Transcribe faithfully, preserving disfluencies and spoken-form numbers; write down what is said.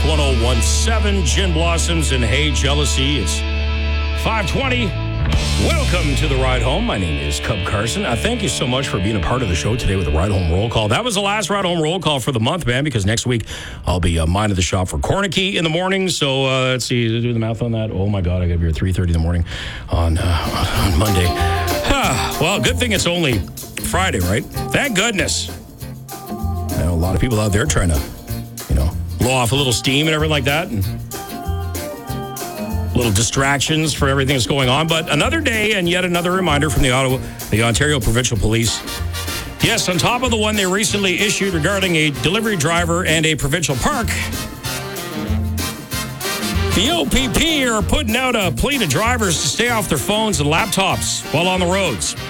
one oh one seven, Gin Blossoms and Hey Jealousy. It's five twenty. Welcome to the Ride Home. My name is Cub Carson. Uh, thank you so much for being a part of the show today with the Ride Home Roll Call. That was the last Ride Home Roll Call for the month, man, because next week I'll be uh, minding the shop for Cornicky in the morning. So uh, let's see, do the math on that. Oh my God, I got to be here at three thirty in the morning on, uh, on Monday. Well, good thing it's only Friday, right? Thank goodness. I know a lot of people out there trying to, you know, blow off a little steam and everything like that, and little distractions for everything that's going on. But another day and yet another reminder from the Ottawa, the Ontario Provincial Police. Yes, on top of the one they recently issued regarding a delivery driver and a provincial park, the O P P are putting out a plea to drivers to stay off their phones and laptops while on the roads.